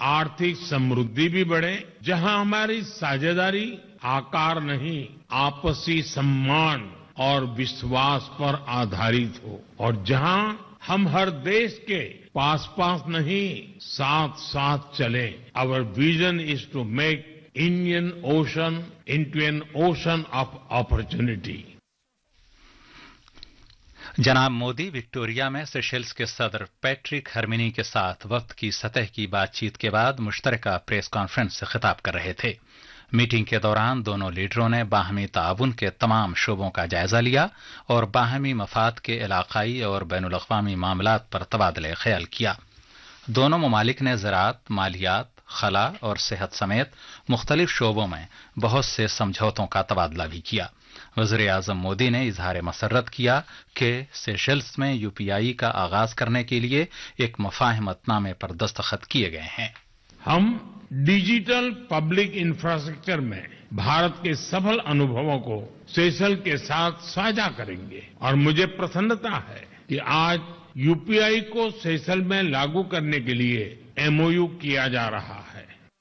आर्थिक समृद्धि भी बढ़े, जहां हमारी साझेदारी आकार नहीं, आपसी सम्मान और विश्वास पर आधारित हो, और जहां हम हर देश के पास पास नहीं, साथ साथ चले. Our vision is to make Indian Ocean into an ocean of opportunity. जनाब मोदी विक्टोरिया में सेशेल्स के सदर पैट्रिक हर्मिनी के साथ वक्त की सतह की बातचीत के बाद मुश्तरका प्रेस कॉन्फ्रेंस से खिताब कर रहे थे. मीटिंग के दौरान दोनों लीडरों ने बाहमी ताउन के तमाम शोबों का जायजा लिया और बाहमी मफाद के इलाकाई और बैनुल-अक़वामी मामलात पर तबादले ख्याल किया. दोनों ममालिक ने ज़राअत, मालियात, खला और सेहत समेत मुख्तलिफ शोबों में बहुत से समझौतों का तबादला भी किया. वज़ीर-ए-आज़म मोदी ने इजहार मसर्रत किया कि सेशेल्स में यूपीआई का आगाज करने के लिए एक मुफाहमतनामे पर दस्तखत किए गए हैं. हम डिजिटल पब्लिक इंफ्रास्ट्रक्चर में भारत के सफल अनुभवों को सेशेल्स के साथ साझा करेंगे और मुझे प्रसन्नता है कि आज यूपीआई को सेशेल्स में लागू करने के लिए एमओयू किया जा रहा है.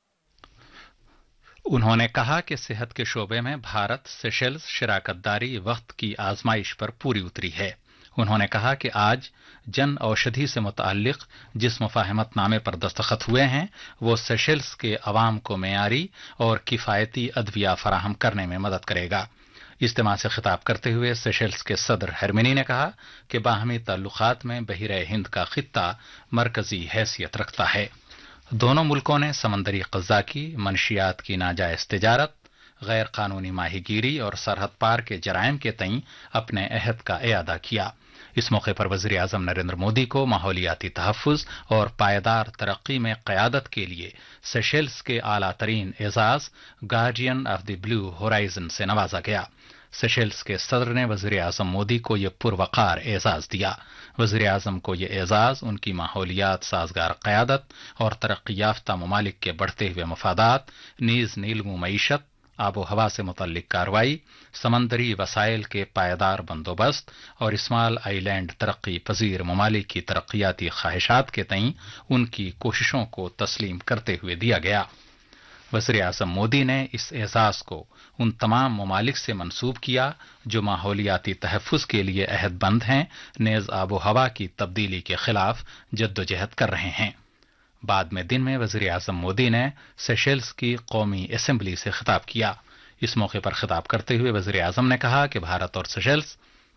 उन्होंने कहा कि सेहत के शोबे में भारत सेशेल्स शराकतदारी वक्त की आजमाइश पर पूरी उतरी है. उन्होंने कहा कि आज जन औषधि से मुताल्लिक जिस मुफाहमतनामे पर दस्तखत हुए हैं वो सेशेल्स के अवाम को मेयारी और किफायती अदविया फराहम करने में मदद करेगा. इज्तिमा से खिताब करते हुए सेशेल्स के सदर हर्मिनी ने कहा कि बाहमी ताल्लुकात में बहिरे हिंद का खित्ता मरकजी हैसियत रखता है. दोनों मुल्कों ने समंदरी क़ज़्ज़ाकी, मनशियात की नाजायज तिजारत, गैर कानूनी माहीगीरी और सरहद पार के जराइम के तईं अपने अहद का इयादा किया. इस मौके पर वज़ीर आज़म नरेंद्र मोदी को माहौलियाती तहफ़्फ़ुज़ और पायदार तरक्की में क़यादत के लिए सेशेल्स के आला तरीन एजाज़ guardian of the blue horizon से नवाजा गया. सेशेल्स के सदर ने वज़ीर आज़म मोदी को यह पुरवकार एजाज दिया. वज़ीर आज़म को यह एजाज उनकी माहौलियात साजगार क़यादत और तरक्की याफ्ता ममालिक के बढ़ते हुए मफादात, नीज़ नीलमू मईशत, आबो हवा से मुतल्लिक कार्रवाई, समंदरी वसाइल के पायदार बंदोबस्त और स्मॉल आइलैंड तरक्की पजीर ममालिक की तरक्याती ख्वाहिशात के तईं उनकी कोशिशों को तस्लीम करते हुए दिया गया. वज़ीर आज़म मोदी ने इस एजाज को उन तमाम ममालिक से मंसूब किया जो माहौलियाती तहफ़्फ़ुज़ के लिए अहदबंद हैं, नेज़ आबो हवा की तब्दीली के खिलाफ जद्दोजहद कर रहे हैं. बाद में दिन में वज़ीर आज़म मोदी ने सेशेल्स की कौमी असेंबली से खिताब किया. इस मौके पर खिताब करते हुए वज़ीर आज़म ने कहा कि भारत और सेशेल्स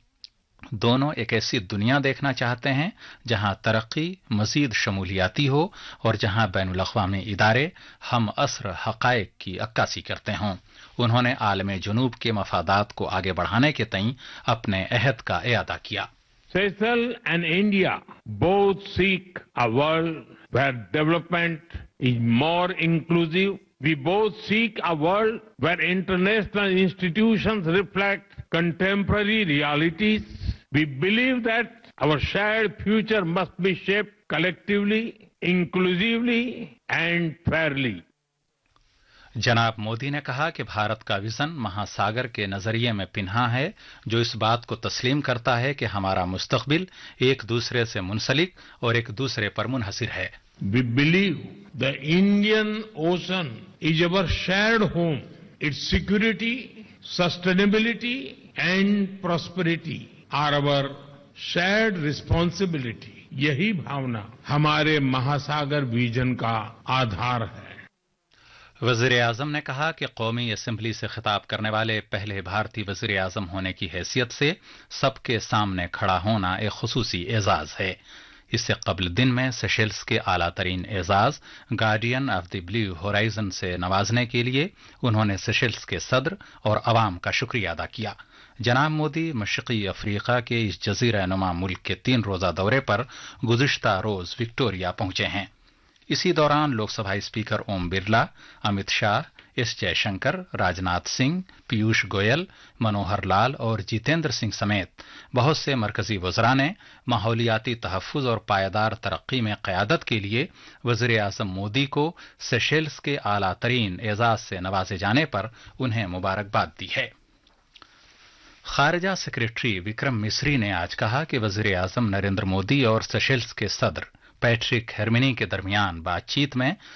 दोनों एक ऐसी दुनिया देखना चाहते हैं जहां तरक्की मजीद शमूलियाती हो और जहां बैनुल-अक़वामी इदारे हम असर हक़ाइक़ की अक्कासी करते हों. उन्होंने आलम जुनूब के मफादात को आगे बढ़ाने के तईं अपने अहद का इयादा किया. Seychelles and India both seek a world where development is more inclusive. We both seek a world where international institutions reflect contemporary realities. We believe that our shared future must be shaped collectively, inclusively and fairly. जनाब मोदी ने कहा कि भारत का vision महासागर के नजरिए में पिन्हा है जो इस बात को तस्लीम करता है कि हमारा मुस्तकबिल एक दूसरे से मुंसलिक और एक दूसरे पर मुनहसिर है. We believe the Indian Ocean is our shared home. Its security, sustainability and prosperity are our shared responsibility. यही भावना हमारे महासागर विजन का आधार है. वज़ीर आज़म ने कहा कि कौमी असेंबली से खिताब करने वाले पहले भारतीय वज़ीर आज़म होने की हैसियत से सबके सामने खड़ा होना एक खुसूसी एजाज है. इससे कबल दिन में सेशेल्स के आला तरीन Ejaz guardian of the blue horizon से नवाजने के लिए उन्होंने सेशेल्स के सदर और अवाम का शुक्रिया अदा किया. जनाब मोदी मशरक़ी अफ्रीका के इस जज़ीरा नुमा मुल्क के 3 रोज़ा दौरे पर गुज़िश्ता रोज़ विक्टोरिया पहुंचे हैं. इसी दौरान लोकसभा स्पीकर ओम बिरला, अमित शाह, एस जयशंकर, राजनाथ सिंह, पीयूष गोयल, मनोहर लाल और जितेंद्र सिंह समेत बहुत से मरकजी वज़रा ने माहौलियाती तहफ़्फ़ुज़ और पायदार तरक्की में क़यादत के लिए वज़ीर आज़म मोदी को सेशेल्स के आला तरीन एजाज़ से नवाजे जाने पर उन्हें मुबारकबाद दी है. खारजा सेक्रेटरी विक्रम मिस्री ने आज कहा कि वज़ीर आज़म नरेंद्र मोदी और सेशेल्स के सदर पैट्रिक हर्मिनी के दरमियान बातचीत में